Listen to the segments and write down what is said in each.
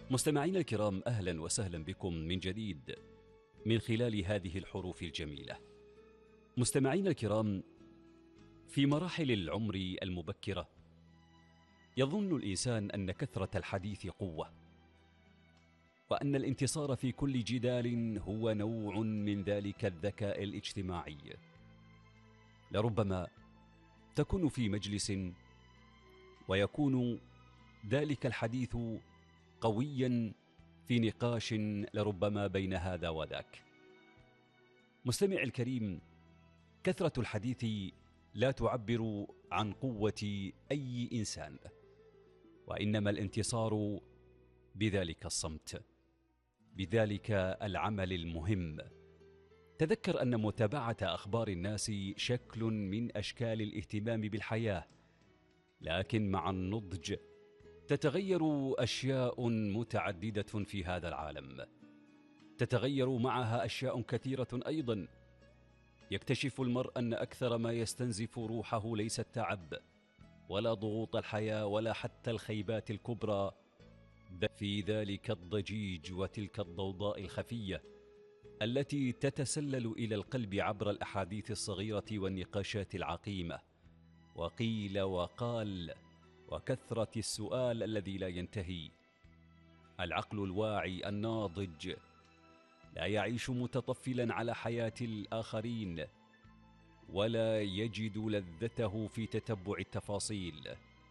مستمعينا الكرام، أهلا وسهلا بكم من جديد من خلال هذه الحروف الجميلة. مستمعينا الكرام، في مراحل العمر المبكرة يظن الإنسان أن كثرة الحديث قوة، وأن الانتصار في كل جدال هو نوع من ذلك الذكاء الاجتماعي. لربما تكون في مجلس ويكون ذلك الحديث قويا في نقاش لربما بين هذا وذاك. مستمع الكريم، كثرة الحديث لا تعبر عن قوة أي إنسان، وإنما الانتصار بذلك الصمت، بذلك العمل المهم. تذكر أن متابعة أخبار الناس شكل من أشكال الاهتمام بالحياة، لكن مع النضج تتغير أشياء متعددة في هذا العالم، تتغير معها أشياء كثيرة أيضا. يكتشف المرء أن أكثر ما يستنزف روحه ليس التعب ولا ضغوط الحياة ولا حتى الخيبات الكبرى، في ذلك الضجيج وتلك الضوضاء الخفية التي تتسلل إلى القلب عبر الأحاديث الصغيرة والنقاشات العقيمة، وقيل وقال، وكثرة السؤال الذي لا ينتهي. العقل الواعي الناضج لا يعيش متطفلا على حياة الآخرين، ولا يجد لذته في تتبع التفاصيل.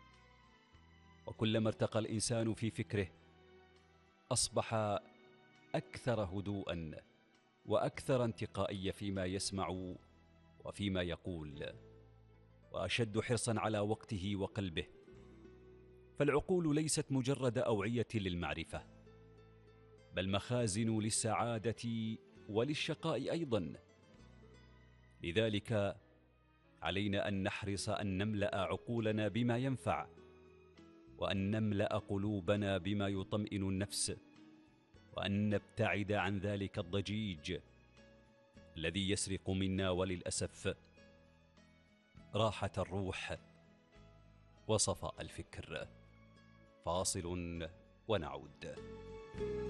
وكلما ارتقى الإنسان في فكره أصبح أكثر هدوءا وأكثر انتقائية فيما يسمع وفيما يقول، وأشد حرصا على وقته وقلبه. فالعقول ليست مجرد أوعية للمعرفة، بل مخازن للسعادة وللشقاء أيضا. لذلك علينا أن نحرص أن نملأ عقولنا بما ينفع، وأن نملأ قلوبنا بما يطمئن النفس، وأن نبتعد عن ذلك الضجيج الذي يسرق منا وللأسف راحة الروح وصفاء الفكر. فاصل ونعود.